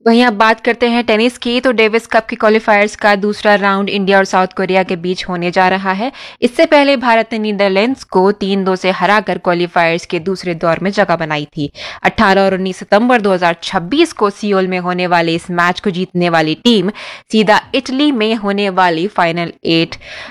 वहीं अब बात करते हैं टेनिस की। तो डेविस कप के क्वालिफायर्स का दूसरा राउंड इंडिया और साउथ कोरिया के बीच होने जा रहा है। इससे पहले भारत ने नीदरलैंड्स को 3-2 से हराकर क्वालिफायर्स के दूसरे दौर में जगह बनाई थी। 18 और 19 सितंबर 2026 को सियोल में होने वाले इस मैच को जीतने वाली टीम सीधा इटली में होने वाली फाइनल 8